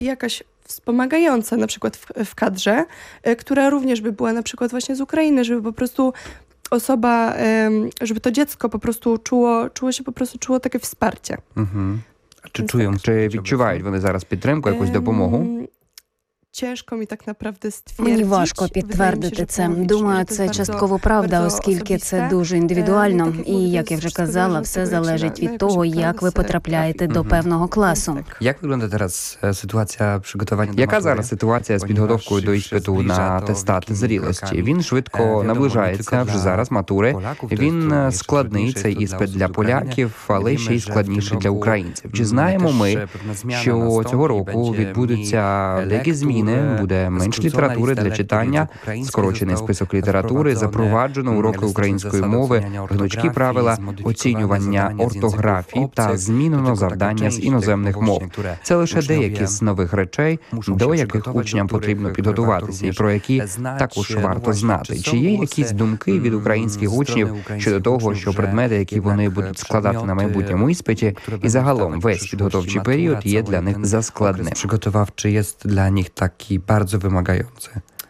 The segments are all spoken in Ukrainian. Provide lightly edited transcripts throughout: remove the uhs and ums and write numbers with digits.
jakaś wspomagająca na przykład w kadrze, która również by była na przykład właśnie z Ukrainy, żeby po prostu osoba, żeby to dziecko po prostu czuło takie wsparcie. А чи відчувають вони зараз підтримку, якусь допомогу? Ciężko mi так naprawdę stwierdzić. Мені важко підтвердити це. Думаю, це частково правда, оскільки це дуже індивідуально. І, як я вже казала, все залежить від того, як ви потрапляєте до певного класу. Як виглядає зараз ситуація приготування? Яка зараз ситуація з підготовкою до іспиту на атестат зрілості? Він швидко наближається, вже зараз матури. Він складний, цей іспит для поляків, але ще й складніший для українців. Чи знаємо ми, що цього року відбудуться деякі зміни? Буде менш літератури для читання, скорочений список літератури, запроваджено уроки української мови, гнучкі правила оцінювання ортографії та змінено завдання з іноземних мов. Це лише деякі з нових речей, до яких учням потрібно підготуватися і про які також варто знати. Чи є якісь думки від українських учнів щодо того, що предмети, які вони будуть складати на майбутньому іспиті, і загалом весь підготовчий період є для них заскладним? Przygotowawczy jest dla nich taki bardzo wymagający.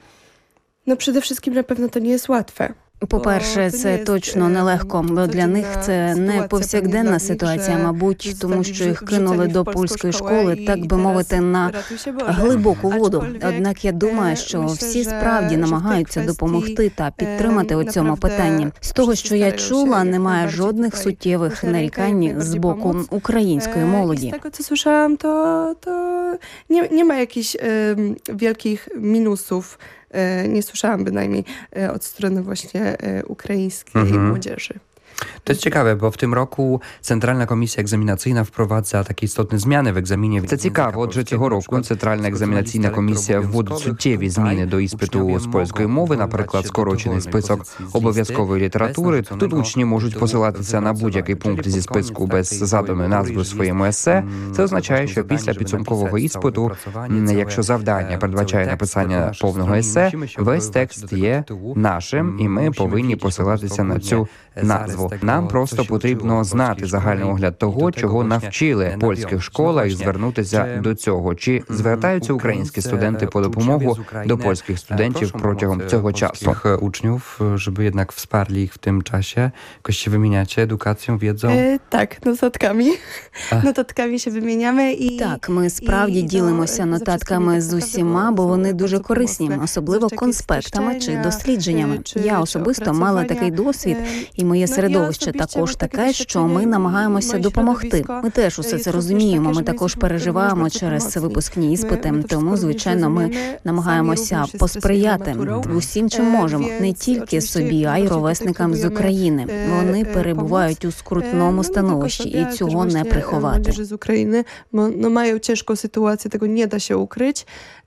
No przede wszystkim na pewno to nie jest łatwe. По-перше, це точно нелегко, бо для них це не повсякденна ситуація, мабуть, тому що їх кинули до польської школи, так би мовити, на глибоку воду. Однак я думаю, що всі справді намагаються допомогти та підтримати у цьому питанні. З того, що я чула, немає жодних суттєвих нарікань з боку української молоді. Z tego, co słyszałam, to nie ma jakichś wielkich minusów. Nie słyszałam bynajmniej od strony właśnie ukraińskiej młodzieży. To jest ciekawe, bo w tym roku Центральна комісія екзаменаційна впроваджує такі істотні зміни в екзамені. Це цікаво, адже цього року Центральна екзаменаційна комісія вводить суттєві зміни до іспиту з польської мови, наприклад, скорочений список обов'язкової літератури. Тут учні можуть посилатися на будь-який пункт зі списку без заданої назви в своєму есе. Це означає, що після підсумкового іспиту, якщо завдання передбачає написання повного есе, весь текст є нашим, і ми повинні посилатися на цю назву. Нам просто потрібно знати загальний огляд того, чого навчили в польських школах, і звернутися до цього. Чи звертаються українські студенти по допомогу до польських студентів протягом цього часу? Учнів, щоб jednak wsparli ich w tym czasie, jakoś się wymieniacie edukacją, wiedzą? Tak, notatkami. Notatkami się wymieniamy i... Так, ми справді ділимося нотатками з усіма, бо вони дуже корисні, особливо конспектами чи дослідженнями. Я особисто мала такий досвід, і моє середовище також таке, що ми намагаємося допомогти. Ми теж усе це розуміємо, ми також переживаємо через випускні іспити, тому, звичайно, ми намагаємося посприяти усім, чим можемо, не тільки собі, а й ровесникам з України. Вони перебувають у скрутному становищі, і цього не приховати. З України, мають тяжку ситуацію, tego nie da się ukryć,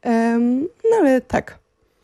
ale tak.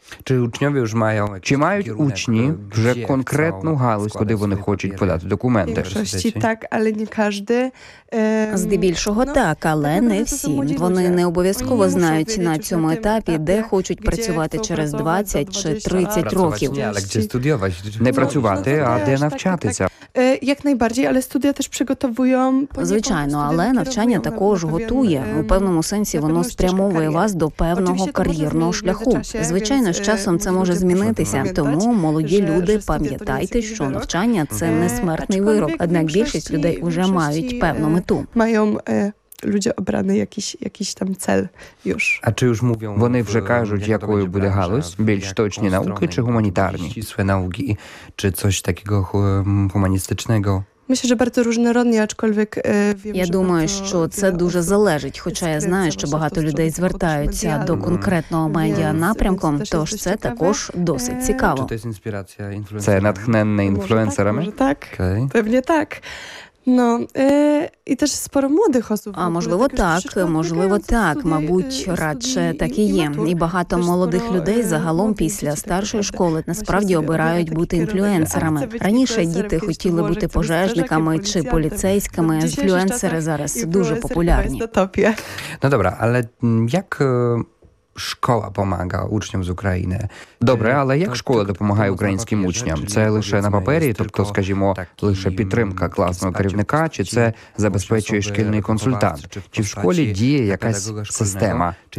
Чи мають учні вже конкретну галузь, куди вони хочуть подати документи? Більшості так, але не кожен. Здебільшого так, але не всі. Вони не обов'язково знають на цьому етапі, де хочуть працювати через 20 чи 30 років. Не працювати, а де навчатися? Як найбільше, але студія теж підготовують. Звичайно, але навчання також готує. У певному сенсі воно спрямовує вас до певного кар'єрного шляху. Звичайно, з часом це може змінитися, тому, молоді люди, пам'ятайте, що навчання – це не смертний вирок, однак більшість людей вже мають певну мету. Мають люди обраний якийсь там цель już. А чи już mówią? Вони вже кажуть, якою буде галузь? Більш точні науки чи гуманітарні? Ścisłe nauki, czy coś takiego humanistycznego? Myślę, że bardzo różnorodnie, aczkolwiek wiem, Я думаю, що це дуже залежить, хоча я знаю, що багато людей звертаються до конкретного медіа-напрямку, тож це також досить цікаво. Це натхненне інфлюенсерами? Może tak, pewnie tak. No, і теж споро молодих осіб. А можливо так, мабуть, радше так і є. І багато молодих людей загалом після старшої школи насправді обирають бути інфлюенсерами. Раніше діти хотіли бути пожежниками чи поліцейськими, а інфлюенсери зараз дуже популярні. No dobra, ale jak школа допомагає учням з України. Добре, але як школа допомагає українським учням? Це лише на папері, тобто, скажімо, лише підтримка класного керівника, чи це забезпечує шкільний консультант? Чи в школі діє якась система?